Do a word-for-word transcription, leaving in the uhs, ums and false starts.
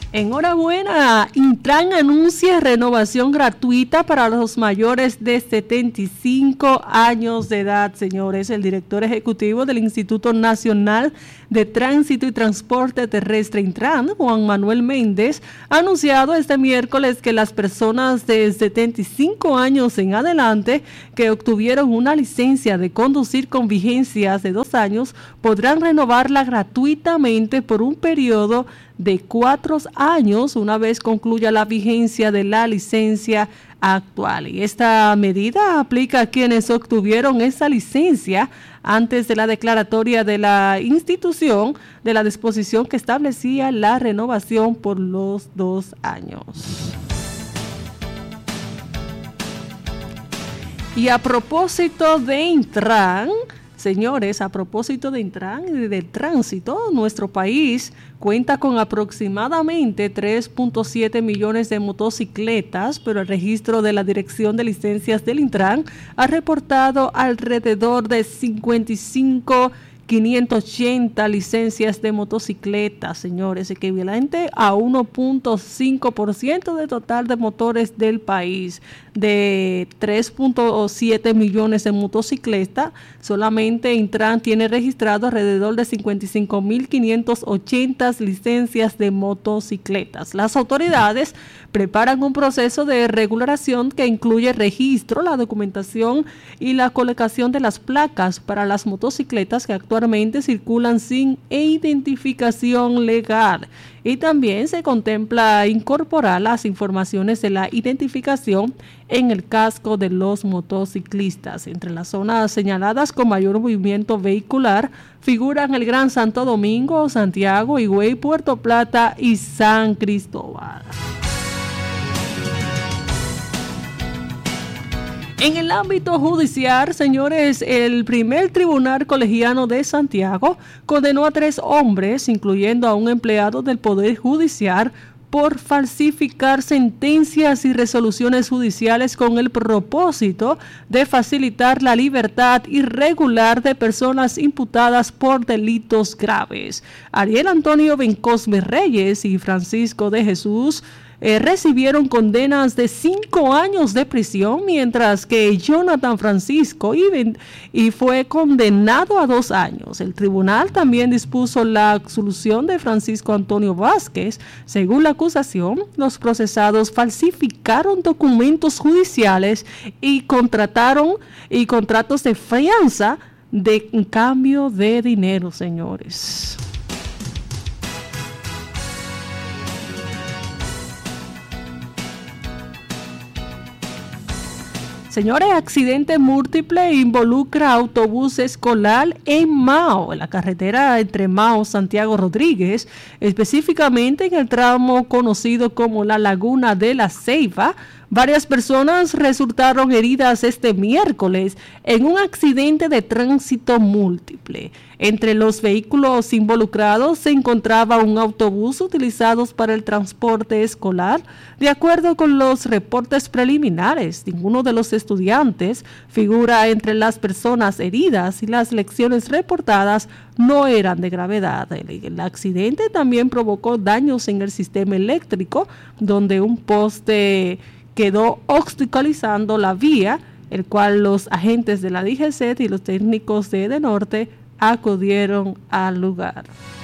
Enhorabuena, Intran anuncia renovación gratuita para los mayores de setenta y cinco años de edad, señores. El director ejecutivo del Instituto Nacional de Tránsito y Transporte Terrestre Intran, Juan Manuel Méndez, ha anunciado este miércoles que las personas de setenta y cinco años en adelante que obtuvieron una licencia de conducir con vigencias de dos años podrán renovarla gratuitamente por un periodo de cuatro años una vez concluya la vigencia de la licencia actual. Y esta medida aplica a quienes obtuvieron esa licencia antes de la declaratoria de la institución de la disposición que establecía la renovación por los dos años. Y a propósito de Intran, señores, a propósito de Intran y de tránsito, nuestro país cuenta con aproximadamente tres punto siete millones de motocicletas, pero el registro de la Dirección de Licencias del Intran ha reportado alrededor de cincuenta y cinco mil quinientas ochenta licencias de motocicletas, señores, equivalente a uno punto cinco por ciento del total de motores del país. De tres punto siete millones de motocicletas, solamente Intran tiene registrado alrededor de cincuenta y cinco mil quinientas ochenta licencias de motocicletas. Las autoridades preparan un proceso de regulación que incluye registro, la documentación y la colocación de las placas para las motocicletas que actualmente circulan sin identificación legal. Y también se contempla incorporar las informaciones de la identificación en el casco de los motociclistas. Entre las zonas señaladas con mayor movimiento vehicular figuran el Gran Santo Domingo, Santiago, Higüey, Puerto Plata y San Cristóbal. En el ámbito judicial, señores, el primer tribunal colegiado de Santiago condenó a tres hombres, incluyendo a un empleado del Poder Judicial, por falsificar sentencias y resoluciones judiciales con el propósito de facilitar la libertad irregular de personas imputadas por delitos graves. Ariel Antonio Bencosme Reyes y Francisco de Jesús Eh, recibieron condenas de cinco años de prisión, mientras que Jonathan Francisco y, y fue condenado a dos años. El tribunal también dispuso la absolución de Francisco Antonio Vázquez. Según la acusación, los procesados falsificaron documentos judiciales y contrataron y contratos de fianza de cambio de dinero, señores. Señores, accidente múltiple involucra autobús escolar en Mao, en la carretera entre Mao y Santiago Rodríguez, específicamente en el tramo conocido como la Laguna de la Ceiba. Varias personas resultaron heridas este miércoles en un accidente de tránsito múltiple. Entre los vehículos involucrados se encontraba un autobús utilizado para el transporte escolar. De acuerdo con los reportes preliminares, ninguno de los estudiantes figura entre las personas heridas y las lesiones reportadas no eran de gravedad. El, el accidente también provocó daños en el sistema eléctrico, donde un poste quedó obstaculizando la vía, el cual los agentes de la D G C y los técnicos de EDENORTE acudieron al lugar.